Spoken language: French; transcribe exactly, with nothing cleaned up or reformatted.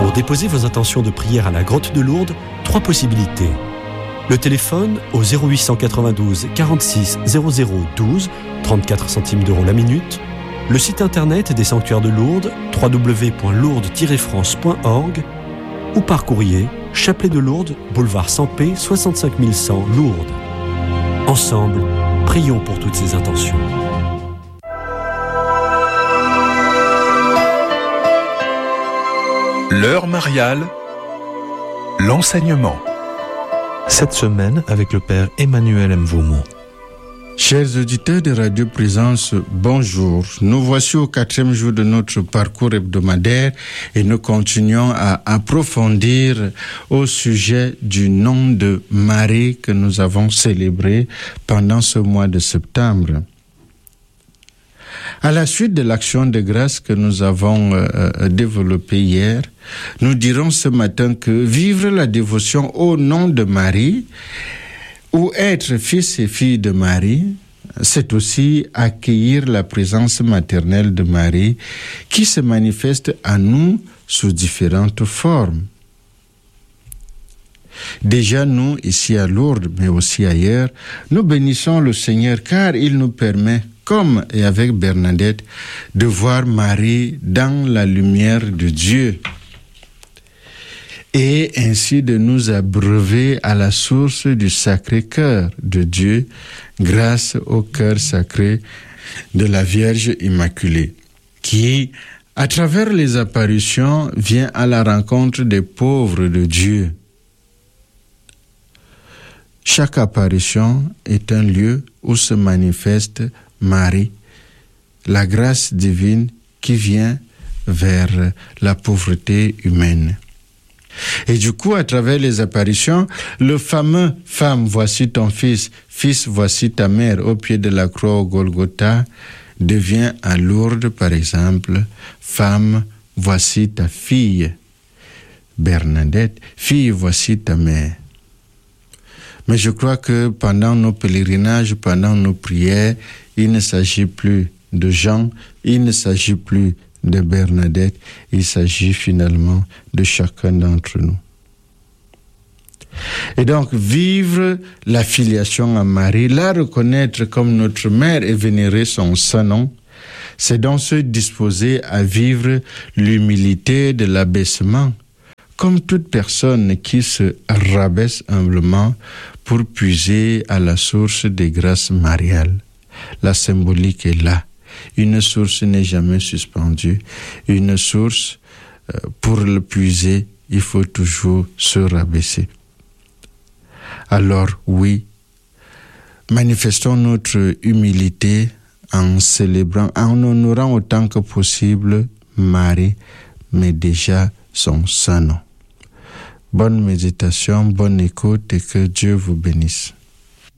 Pour déposer vos intentions de prière à la grotte de Lourdes, trois possibilités. Le téléphone au zéro huit cent quatre-vingt-douze quarante-six zéro zéro douze, trente-quatre centimes d'euros la minute. Le site internet des sanctuaires de Lourdes, w w w point lourdes tiret france point org, ou par courrier, Chapelet de Lourdes, boulevard Sampé, soixante-cinq mille cent, Lourdes. Ensemble, prions pour toutes ces intentions. L'heure mariale, l'enseignement. Cette semaine avec le Père Emmanuel Mvumo. Chers auditeurs de Radio Présence, bonjour. Nous voici au quatrième jour de notre parcours hebdomadaire et nous continuons à approfondir au sujet du nom de Marie que nous avons célébré pendant ce mois de septembre. À la suite de l'action de grâce que nous avons euh, développée hier, nous dirons ce matin que vivre la dévotion au nom de Marie ou être fils et fille de Marie, c'est aussi accueillir la présence maternelle de Marie qui se manifeste à nous sous différentes formes. Déjà nous, ici à Lourdes, mais aussi ailleurs, nous bénissons le Seigneur car il nous permet, comme et avec Bernadette, de voir Marie dans la lumière de Dieu et ainsi de nous abreuver à la source du Sacré-Cœur de Dieu grâce au cœur sacré de la Vierge Immaculée, qui, à travers les apparitions, vient à la rencontre des pauvres de Dieu. Chaque apparition est un lieu où se manifeste Marie, la grâce divine qui vient vers la pauvreté humaine. Et du coup, à travers les apparitions, le fameux « Femme, voici ton fils, fils, voici ta mère » au pied de la croix au Golgotha devient à Lourdes, par exemple, « Femme, voici ta fille » Bernadette, « Fille, voici ta mère ». Mais je crois que pendant nos pèlerinages, pendant nos prières, il ne s'agit plus de Jean, il ne s'agit plus de Bernadette, il s'agit finalement de chacun d'entre nous. Et donc, vivre la filiation à Marie, la reconnaître comme notre mère et vénérer son saint nom, c'est donc se disposer à vivre l'humilité de l'abaissement, comme toute personne qui se rabaisse humblement pour puiser à la source des grâces mariales. La symbolique est là. Une source n'est jamais suspendue. Une source, euh, pour le puiser, il faut toujours se rabaisser. Alors oui, manifestons notre humilité en célébrant, en honorant autant que possible Marie, mais déjà son saint nom. Bonne méditation, bonne écoute et que Dieu vous bénisse.